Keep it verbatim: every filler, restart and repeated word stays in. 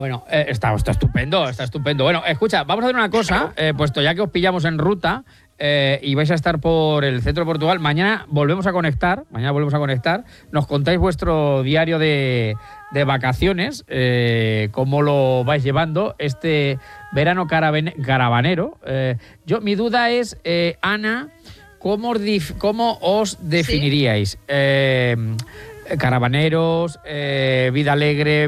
Bueno, eh, está, está estupendo, está estupendo. Bueno, escucha, vamos a hacer una cosa, eh, puesto ya que os pillamos en ruta eh, y vais a estar por el centro de Portugal, mañana volvemos a conectar, mañana volvemos a conectar, nos contáis vuestro diario de, de vacaciones, eh, cómo lo vais llevando este verano caravane, caravanero. Eh, yo, mi duda es, eh, Ana, ¿cómo os, dif, cómo os definiríais? ¿Sí? Eh, caravaneros, eh, vida alegre,